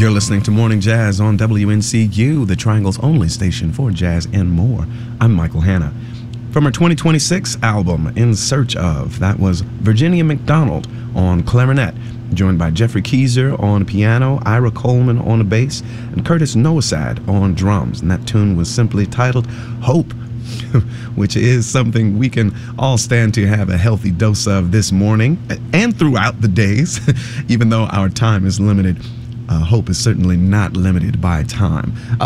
You're listening to Morning Jazz on WNCU, the Triangle's only station for jazz and more. I'm Michael Hanna. From her 2026 album, In Search Of, that was Virginia McDonald on clarinet, joined by Jeffrey Keyser on piano, Ira Coleman on the bass, and Curtis Nowosad on drums. And that tune was simply titled Hope, which is something we can all stand to have a healthy dose of this morning and throughout the days. Even though our time is limited, hope is certainly not limited by time.